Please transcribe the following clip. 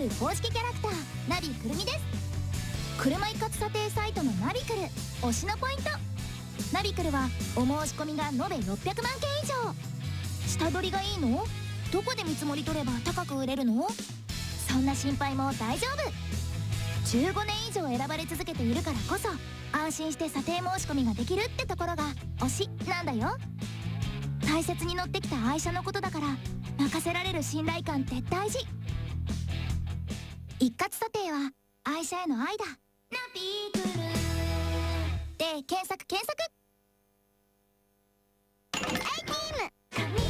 ル公式キャラクターナビくるみです。車一括査定サイトのナビクル推しのポイント。ナビクルはお申し込みが延べ600万件以上。下取りがいいの？どこで見積もり取れば高く売れるの？そんな心配も大丈夫。15年以上選ばれ続けているからこそ安心して査定申し込みができるってところが推しなんだよ。大切に乗ってきた愛車のことだから任せられる信頼感って大事。一括査定は愛車への愛だ。ナビクルで検索。